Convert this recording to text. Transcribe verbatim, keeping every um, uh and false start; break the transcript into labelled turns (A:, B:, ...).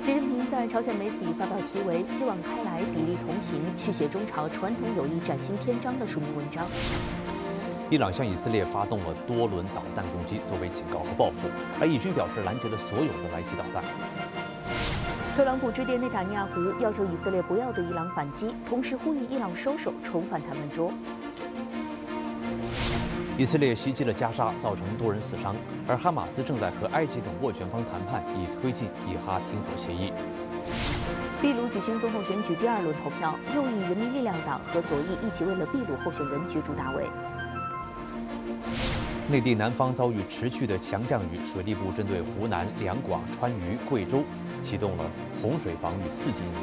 A: 习近平在朝鲜媒体发表题为“继往开来，砥砺同行，续写中朝传统友谊崭新篇章”的署名文章。
B: 伊朗向以色列发动了多轮导弹攻击，作为警告和报复，而以军表示拦截了所有的来袭导弹。
A: 特朗普致电内塔尼亚胡，要求以色列不要对伊朗反击，同时呼吁伊朗收手，重返谈判桌。
B: 以色列袭击了加沙，造成多人死伤，而哈马斯正在和埃及等斡旋方谈判，以推进以哈停火协议。
A: 秘鲁举行总统选举第二轮投票，右翼人民力量党和左翼一起为了秘鲁候选人角逐大位。
B: 内地南方遭遇持续的强降雨，水利部针对湖南、两广、川渝、贵州启动了洪水防御四级应急